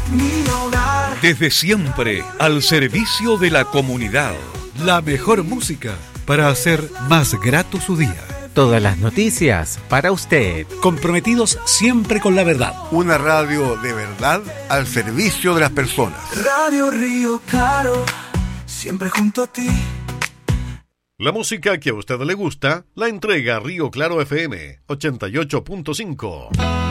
mi hogar. Desde siempre, al servicio de la comunidad. La mejor música para hacer más grato su día. Todas las noticias para usted. Comprometidos siempre con la verdad. Una radio de verdad al servicio de las personas. Radio Río Claro, siempre junto a ti. La música que a usted le gusta la entrega Río Claro FM 88.5.